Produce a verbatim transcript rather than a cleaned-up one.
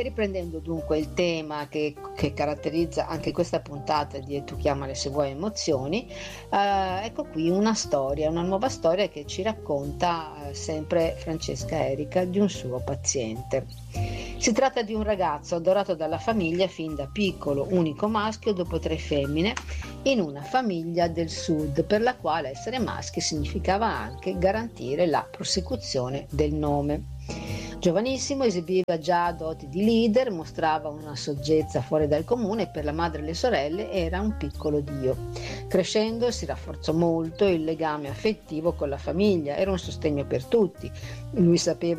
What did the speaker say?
Riprendendo dunque il tema che, che caratterizza anche questa puntata di E tu chiamale se vuoi emozioni, eh, ecco qui una storia, una nuova storia che ci racconta eh, sempre Francesca Erica di un suo paziente. Si tratta di un ragazzo adorato dalla famiglia fin da piccolo, unico maschio dopo tre femmine, in una famiglia del sud, per la quale essere maschi significava anche garantire la prosecuzione del nome. Giovanissimo, esibiva già doti di leader, mostrava una saggezza fuori dal comune e per la madre e le sorelle era un piccolo dio. Crescendo si rafforzò molto il legame affettivo con la famiglia, era un sostegno per tutti. Lui sapeva